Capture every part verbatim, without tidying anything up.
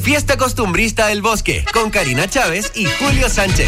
Fiesta Costumbrista del Bosque, con Karina Chávez y Julio Sánchez.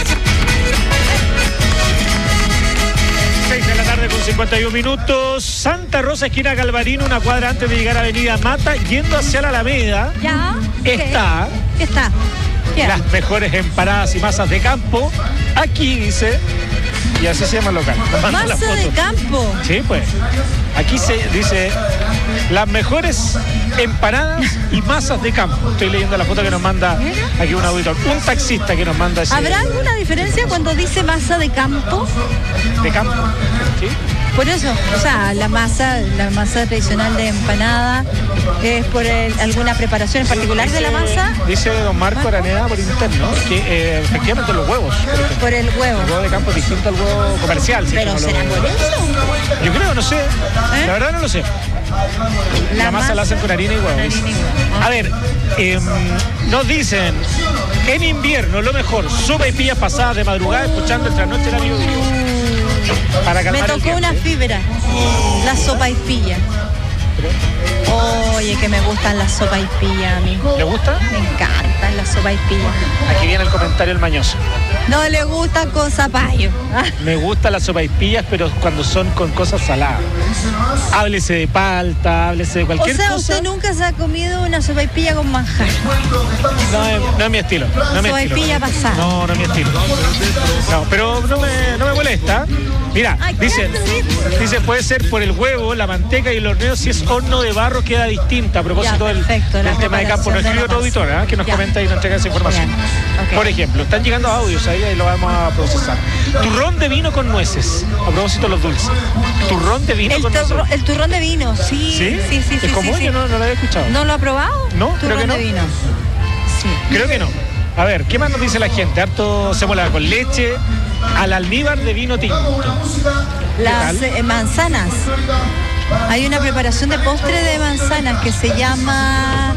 seis de la tarde con cincuenta y un minutos. Santa Rosa, esquina Galvarino, una cuadra antes de llegar a Avenida Mata, yendo hacia la Alameda. Ya. Está. ¿Qué está? ¿Qué? Las mejores empanadas y masas de campo. Aquí dice. Y así se llama el local. Masa de campo. Sí, pues. Aquí se dice las mejores empanadas y masas de campo. Estoy leyendo la foto que nos manda aquí un auditor. Un taxista que nos manda ese. ¿Habrá alguna diferencia cuando dice masa de campo? De campo. ¿Sí? Por eso, o sea, la masa, la masa tradicional de empanada, ¿es por el, alguna preparación en particular dice, de la masa? Dice don Marco, Marco Araneda por interno que eh, efectivamente los huevos. Por, por el huevo. El huevo de campo es distinto al huevo comercial. ¿Pero será por eso? Yo creo, no sé. ¿Eh? La verdad no lo sé. La, la masa, masa la hacen con harina y huevo. Harina y huevo. A ver, eh, nos dicen, en invierno lo mejor, sopa y pillas pasadas de madrugada, escuchando el trasnoche la Bio Bio. Para me tocó una fibra, la sopa y pilla. Oye, que me gustan las sopas y pilla a mí. ¿Le gusta? Me encantan las sopas y pilla. Aquí viene el comentario el mañoso. No le gusta con zapallo. Me gustan las sopaipillas, pero cuando son con cosas saladas. Háblese de palta, háblese de cualquier cosa. O sea, cosa. ¿usted nunca se ha comido una sopaipilla con manjar? No, es, no es mi estilo. No es mi sopaipilla estilo. pasada. No, no es mi estilo. No, pero no me, no me molesta. Mira, Ay, dice, dice, puede ser por el huevo, la manteca y el horneo. Si es horno de barro queda distinta. A propósito ya, perfecto, del, del tema de campo. Nos escribe otro auditor ¿eh? que nos ya. comenta y nos entrega esa información. Okay. Por ejemplo, están llegando audios ahí y lo vamos a procesar. Turrón de vino con nueces. A propósito de los dulces. Turrón de vino el con turro, nueces. El turrón de vino, sí. ¿Sí? Sí, sí, sí. ¿Es común? Sí, sí. Yo no, no lo había escuchado. ¿No lo ha probado? No, turrón creo que no. de vino. Sí. Creo que no. A ver, ¿qué más nos dice la gente? Harto semola con leche, al almíbar de vino tinto. Las eh, manzanas. Hay una preparación de postre de manzanas que se llama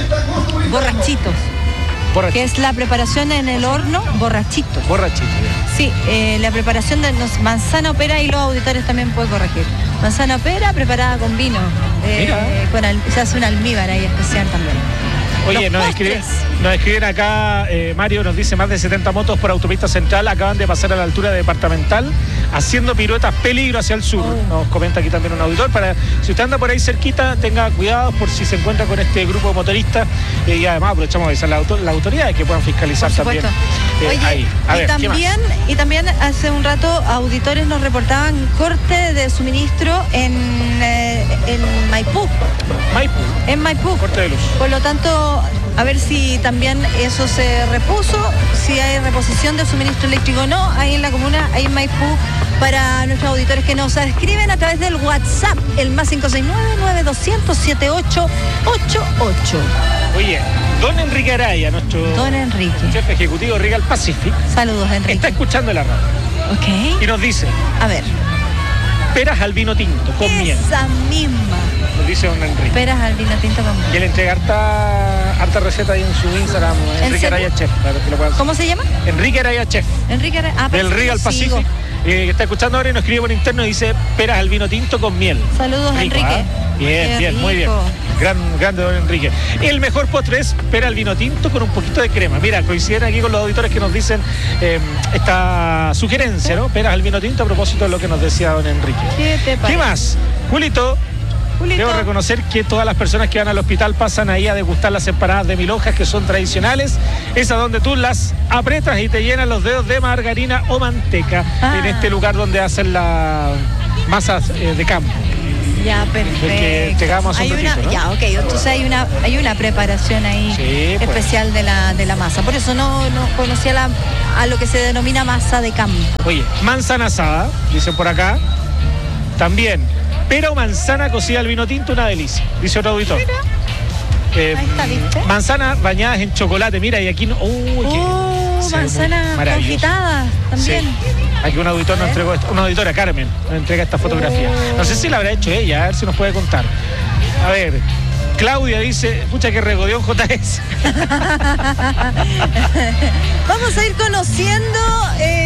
borrachitos. Borrachito. Que es la preparación en el horno, borrachito. Borrachito. Sí, eh, la preparación de nos, manzana pera, y los auditores también pueden corregir. Manzana pera preparada con vino. Eh, eh, con al, se hace un almíbar ahí especial también. Oye, nos escriben, nos escriben acá, eh, Mario nos dice, más de setenta motos por autopista central acaban de pasar a la altura departamental haciendo piruetas peligro hacia el sur. Oh. Nos comenta aquí también un auditor. Para, si usted anda por ahí cerquita, tenga cuidado por si se encuentra con este grupo de motoristas eh, y además aprovechamos de avisar a la autor, las autoridades que puedan fiscalizar también. Eh, Oye, ahí. A y, ver, también, y también hace un rato auditores nos reportaban corte de suministro en, eh, en Maipú. Maipú. En Maipú. Corte de luz. Por lo tanto, a ver si también eso se repuso, si hay reposición del suministro eléctrico o no, ahí en la comuna, ahí en Maipú, para nuestros auditores que nos escriben a través del WhatsApp, el más cinco seis nueve, nueve dos cero cero, siete ocho ocho ocho. Oye, don Enrique Araya, nuestro don Enrique, jefe ejecutivo de Regal Pacific. Saludos, Enrique. Está escuchando la radio. Ok. Y nos dice, a ver, peras al vino tinto, con esa miel. Esa misma. Nos dice don Enrique. Peras al vino tinto con miel. Y él entrega harta, harta receta ahí en su Instagram, ¿En Enrique Araya Chef. Para que lo puedan... ¿Cómo se llama? Enrique Araya Chef. Enrique Araya, ah, del Regal Pacific. Eh, que está escuchando ahora y nos escribe por interno y dice peras al vino tinto con miel. Saludos, rico, Enrique. ¿eh? Bien, Qué bien, rico. Muy bien. Gran, grande don Enrique. El mejor postre es pera al vino tinto con un poquito de crema. Mira, coinciden aquí con los auditores que nos dicen eh, esta sugerencia, ¿no? Peras al vino tinto a propósito de lo que nos decía don Enrique. ¿Qué te parece? ¿Qué más? Julito. Julito. Debo reconocer que todas las personas que van al hospital pasan ahí a degustar las empanadas de mil hojas que son tradicionales. Esas donde tú las apretas y te llenan los dedos de margarina o manteca ah. en este lugar donde hacen las masas eh, de campo. Ya, perfecto. Que llegamos hay un una, ratito, ¿no? Ya, ok, entonces hay una, hay una preparación ahí sí, especial pues. de, la, de la masa. Por eso no, no conocía la, a lo que se denomina masa de campo. Oye, manzana asada, dicen por acá. También, pera o manzana cocida al vino tinto, una delicia, dice otro auditor. Eh, ahí está, ¿viste? Manzanas bañadas en chocolate, mira, y aquí no. Uy, oh, qué, manzana confitada también. Sí. Aquí un auditor nos entregó, una auditora, Carmen, nos entrega esta fotografía. Oh. No sé si la habrá hecho ella, a ver si nos puede contar. A ver, Claudia dice, pucha que regodeón J S. Vamos a ir conociendo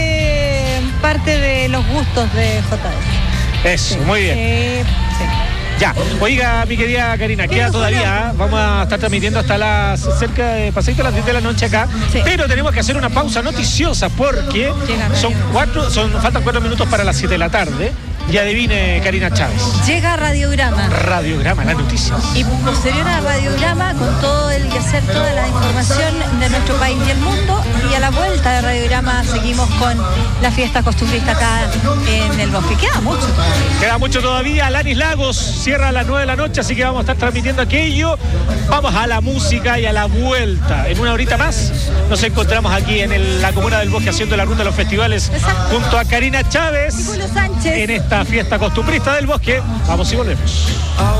eh, parte de los gustos de J S. Eso, sí, muy bien. Sí, sí. Ya, oiga, mi querida Karina, queda todavía, ¿eh? Vamos a estar transmitiendo hasta las cerca de pasadito las diez de la noche acá, sí. Pero tenemos que hacer una pausa noticiosa porque son cuatro, son, faltan cuatro minutos para las siete de la tarde. Y adivine, Karina Chávez. Llega Radiograma. Radiograma, las noticias. Y posterior a Radiograma, con todo el quehacer, toda la información de nuestro país y el mundo. Y a la vuelta de Radiograma seguimos con la fiesta costumbrista acá en el bosque. Queda mucho todavía. Queda mucho todavía. Lanis Lagos cierra a las nueve de la noche, así que vamos a estar transmitiendo aquello. Vamos a la música y a la vuelta. En una horita más nos encontramos aquí en el, la comuna del Bosque haciendo la ruta de los festivales. Exacto. Junto a Karina Chávez. Y Julio Sánchez. En esta fiesta costumbrista del Bosque. Vamos y volvemos.